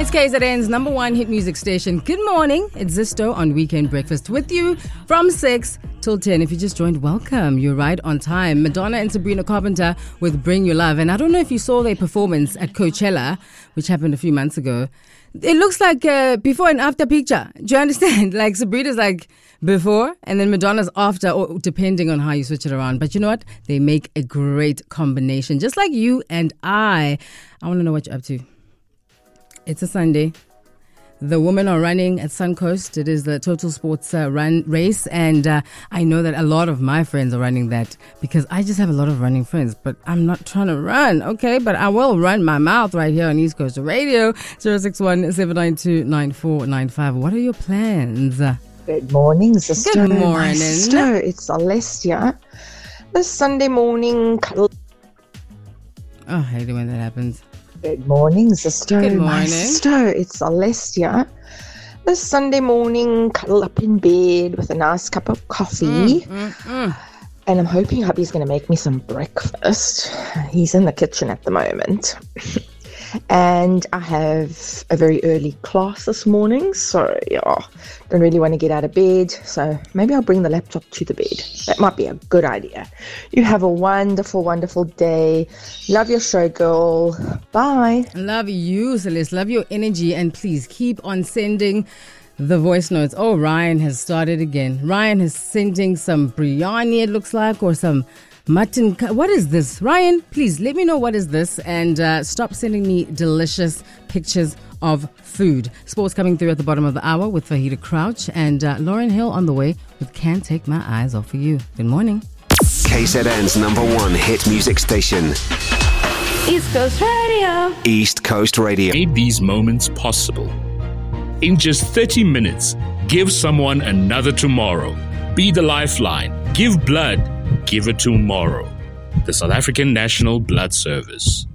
It's KZN's number one hit music station. Good morning. It's Zisto on Weekend Breakfast with you from 6 till 10. If you just joined, welcome. You're right on time. Madonna and Sabrina Carpenter with Bring Your Love. And I don't know if you saw their performance at Coachella, which happened a few months ago. It looks like a before and after picture. Do you understand? Like Sabrina's like before and then Madonna's after, or depending on how you switch it around. But you know what? They make a great combination. Just like you and I. I want to know what you're up to. It's a Sunday. The women are running at Suncoast. It is the Total Sports run race. And I know that a lot of my friends are running that because I just have a lot of running friends. But I'm not trying to run, okay? But I will run my mouth right here on East Coast Radio. 061-792-9495. What are your plans? Good morning, Zisto. Good morning. Zisto, it's Alessia. This Sunday morning. Oh, I hate it when that happens. Good morning, Zisto. Good morning. Zisto, it's Alessia. This Sunday morning, cuddle up in bed with a nice cup of coffee. And I'm hoping hubby's going to make me some breakfast. He's in the kitchen at the moment. And I have a very early class this morning, so don't really want to get out of bed. So maybe I'll bring the laptop to the bed. That might be a good idea. You have a wonderful, wonderful day. Love your show, girl. Bye. Love you, Celeste. Love your energy. And please keep on sending the voice notes. Oh, Ryan has started again. Ryan is sending some biryani, it looks like, or some mutton. What is this? Ryan, please let me know what is this and stop sending me delicious pictures of food. Sports coming through at the bottom of the hour with Fahida Crouch and Lauren Hill on the way with Can't Take My Eyes Off of You. Good morning. KZN's number one hit music station. East Coast Radio. East Coast Radio. Made these moments possible. In just 30 minutes, give someone another tomorrow. Be the lifeline. Give blood. Give it tomorrow. The South African National Blood Service.